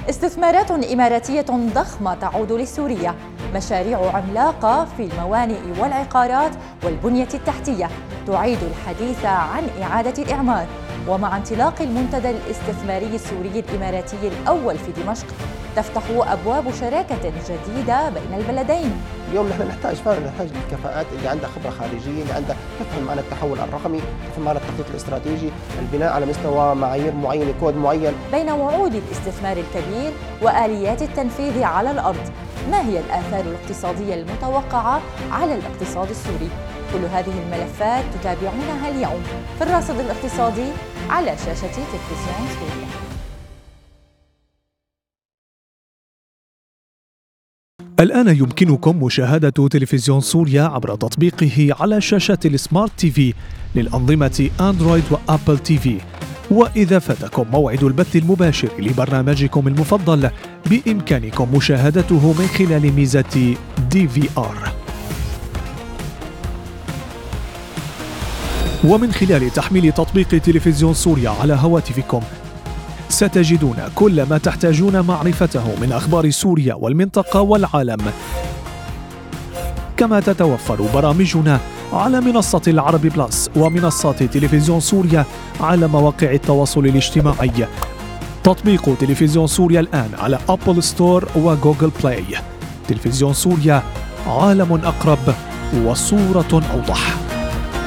استثمارات إماراتية ضخمة تعود لسوريا، مشاريع عملاقة في الموانئ والعقارات والبنية التحتية تعيد الحديث عن إعادة الإعمار. ومع انطلاق المنتدى الاستثماري السوري الإماراتي الأول في دمشق تفتح أبواب شراكة جديدة بين البلدين. اليوم نحن نحتاج الكفاءات اللي عندها خبرة خارجية، اللي عندها تفهم معنى التحول الرقمي، تفهم معنى التخطيط الاستراتيجي، البناء على مستوى معايير معينة، كود معين. بين وعود الاستثمار الكبير وآليات التنفيذ على الأرض، ما هي الآثار الاقتصادية المتوقعة على الاقتصاد السوري؟ كل هذه الملفات تتابعونها اليوم في الراصد الاقتصادي على شاشة تلفزيون سوريا. الآن يمكنكم مشاهدة تلفزيون سوريا عبر تطبيقه على شاشة السمارت تي في للأنظمة أندرويد وأبل تي في. وإذا فاتكم موعد البث المباشر لبرنامجكم المفضل بإمكانكم مشاهدته من خلال ميزة DVR. ومن خلال تحميل تطبيق تلفزيون سوريا على هواتفكم ستجدون كل ما تحتاجون معرفته من أخبار سوريا والمنطقة والعالم. كما تتوفر برامجنا على منصة العرب بلس ومنصات تلفزيون سوريا على مواقع التواصل الاجتماعي. تطبيق تلفزيون سوريا الآن على أبل ستور وجوجل بلاي. تلفزيون سوريا، عالم أقرب وصورة أوضح.